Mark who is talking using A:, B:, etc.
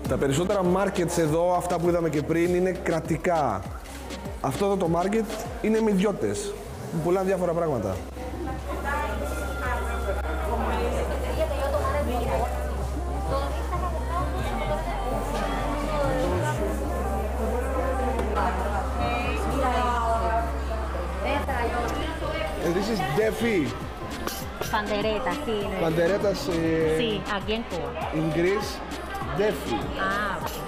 A: Τα περισσότερα markets εδώ, αυτά που είδαμε και πριν, είναι κρατικά. Αυτό εδώ το market είναι με ιδιώτες που πουλάνε διάφορα πράγματα. And this is Defi.
B: Pandereta, sí.
A: Panderetas
B: Sí, aquí en Cuba.
A: in Greece, Defi.
B: Ah,